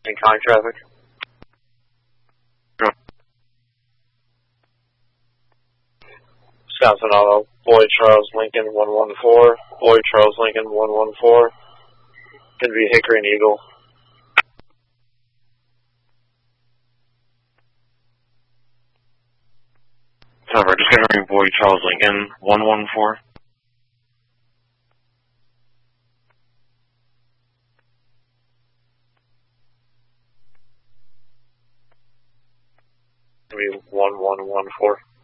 Incoming traffic. Wisconsin Auto, Boyd Charles Lincoln 114, Boyd Charles Lincoln 114, gonna be Hickory and Eagle. Cover, just gonna ring Boyd Charles Lincoln 114. Gonna be 1114.